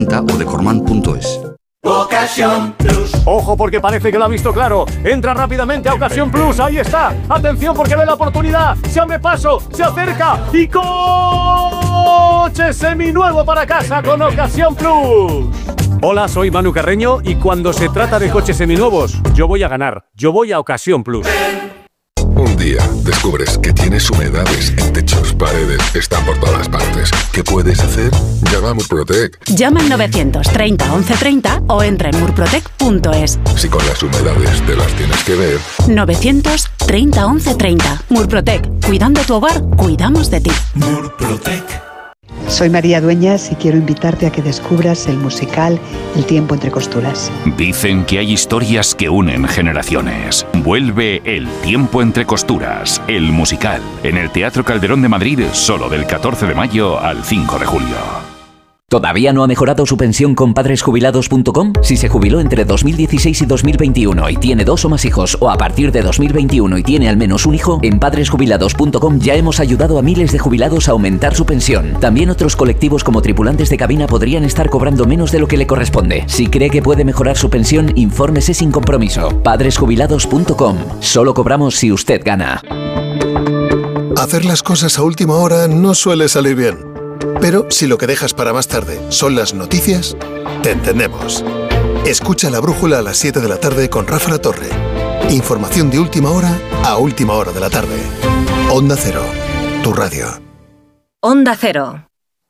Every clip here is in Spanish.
o decorman.es. Ocasión Plus. Ojo, porque parece que lo ha visto claro. Entra rápidamente a Ocasión Plus. Ahí está. Atención, porque ve la oportunidad. Se abre paso, se acerca y coche seminuevo para casa con Ocasión Plus. Hola, soy Manu Carreño y cuando se trata de coches seminuevos, yo voy a ganar. Yo voy a Ocasión Plus. Un día descubres que tienes humedades en techos, paredes, están por todas partes. ¿Qué puedes hacer? Llama a Murprotec. Llama al 930 1130 o entra en murprotec.es. Si con las humedades te las tienes que ver. 930 1130. Murprotec. Cuidando tu hogar, cuidamos de ti. Murprotec. Soy María Dueñas y quiero invitarte a que descubras el musical El tiempo entre costuras. Dicen que hay historias que unen generaciones. Vuelve El tiempo entre costuras, el musical, en el Teatro Calderón de Madrid, solo del 14 de mayo al 5 de julio. ¿Todavía no ha mejorado su pensión con padresjubilados.com? Si se jubiló entre 2016 y 2021 y tiene 2 o más hijos, o a partir de 2021 y tiene al menos un hijo, en padresjubilados.com ya hemos ayudado a miles de jubilados a aumentar su pensión. También otros colectivos como tripulantes de cabina podrían estar cobrando menos de lo que le corresponde. Si cree que puede mejorar su pensión, infórmese sin compromiso. Padresjubilados.com. Solo cobramos si usted gana. Hacer las cosas a última hora no suele salir bien. Pero si lo que dejas para más tarde son las noticias, te entendemos. Escucha La Brújula a las 7 de la tarde con Rafa La Torre. Información de última hora a última hora de la tarde. Onda Cero, tu radio. Onda Cero.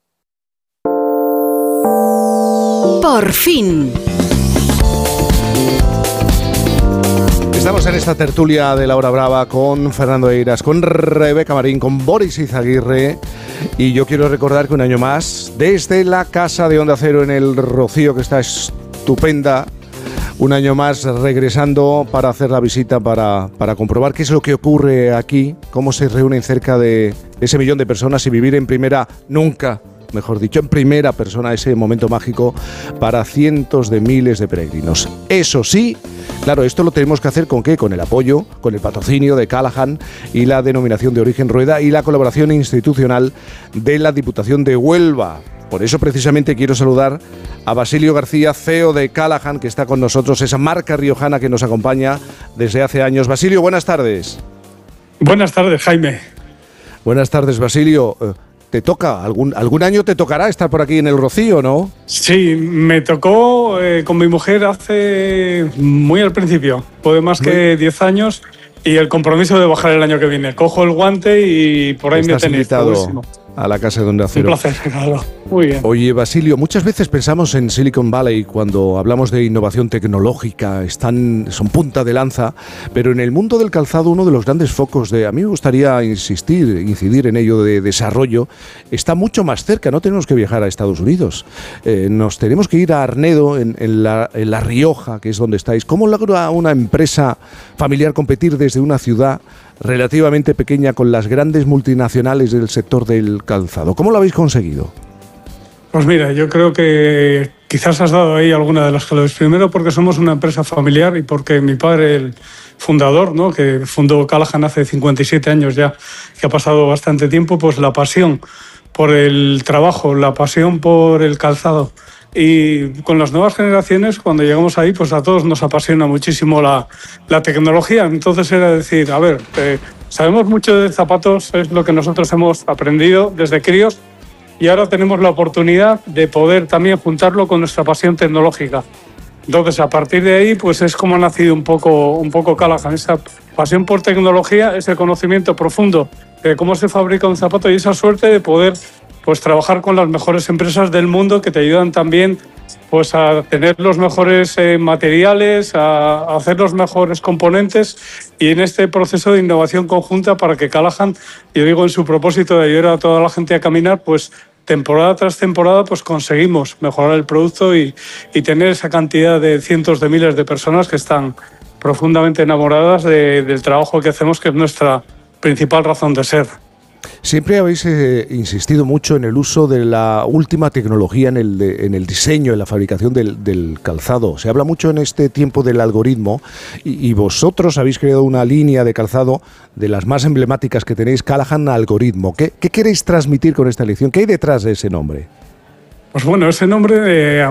Por fin. Estamos en esta tertulia de La Hora Brava con Fernando Eiras, con Rebeca Marín, con Boris Izaguirre. Y yo quiero recordar que un año más, desde la casa de Onda Cero en el Rocío, que está estupenda, un año más regresando para hacer la visita, para comprobar qué es lo que ocurre aquí, cómo se reúnen cerca de ese millón de personas y vivir en primera, mejor dicho, en primera persona ese momento mágico para cientos de miles de peregrinos. Eso sí, claro, esto lo tenemos que hacer ¿con qué? Con el apoyo, con el patrocinio de Callahan y la denominación de origen Rueda y la colaboración institucional de la Diputación de Huelva. Por eso precisamente quiero saludar a Basilio García, CEO de Callahan, que está con nosotros, esa marca riojana que nos acompaña desde hace años. Basilio, buenas tardes. Buenas tardes, Jaime. Buenas tardes, Basilio. ¿Te toca? ¿Algún año te tocará estar por aquí en el Rocío, no? Sí, me tocó con mi mujer hace muy al principio, puede más que 10 años, y el compromiso de bajar el año que viene. Cojo el guante y por ahí me tenéis. Invitado a la casa de Onda Cero. Un placer, claro. Muy bien. Oye, Basilio, muchas veces pensamos en Silicon Valley cuando hablamos de innovación tecnológica, son punta de lanza, pero en el mundo del calzado uno de los grandes focos a mí me gustaría incidir en ello de desarrollo, está mucho más cerca, no tenemos que viajar a Estados Unidos, nos tenemos que ir a Arnedo, en la Rioja, que es donde estáis. ¿Cómo logra una empresa familiar competir desde una ciudad relativamente pequeña con las grandes multinacionales del sector del calzado? ¿Cómo lo habéis conseguido? Pues mira, yo creo que quizás has dado ahí alguna de las claves. Primero porque somos una empresa familiar y porque mi padre, el fundador, ¿no?, que fundó Callahan hace 57 años ya, que ha pasado bastante tiempo, pues la pasión por el trabajo, la pasión por el calzado. Y con las nuevas generaciones, cuando llegamos ahí, pues a todos nos apasiona muchísimo la tecnología. Entonces era decir, a ver, sabemos mucho de zapatos, es lo que nosotros hemos aprendido desde críos, y ahora tenemos la oportunidad de poder también juntarlo con nuestra pasión tecnológica. Entonces, a partir de ahí, pues es como ha nacido un poco Callahan, esa pasión por tecnología, ese conocimiento profundo de cómo se fabrica un zapato y esa suerte de poder pues trabajar con las mejores empresas del mundo que te ayudan también pues a tener los mejores materiales, a hacer los mejores componentes, y en este proceso de innovación conjunta para que Callahan, yo digo en su propósito de ayudar a toda la gente a caminar, pues temporada tras temporada pues conseguimos mejorar el producto y tener esa cantidad de cientos de miles de personas que están profundamente enamoradas del trabajo que hacemos, que es nuestra principal razón de ser. Siempre habéis insistido mucho en el uso de la última tecnología en el diseño, en la fabricación del calzado. Se habla mucho en este tiempo del algoritmo y vosotros habéis creado una línea de calzado de las más emblemáticas que tenéis, Callahan Algoritmo. ¿Qué queréis transmitir con esta elección? ¿Qué hay detrás de ese nombre? Pues bueno, ese nombre